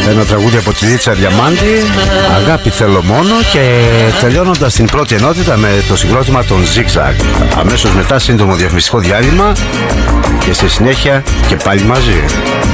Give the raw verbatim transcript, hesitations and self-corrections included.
Ένα τραγούδι από τη Λίτσα Διαμάντη, Αγάπη θέλω μόνο, και τελειώνοντας την πρώτη ενότητα με το συγκρότημα των Zigzag. Αμέσως μετά σύντομο διαφημιστικό διάλειμμα και στη συνέχεια και πάλι μαζί.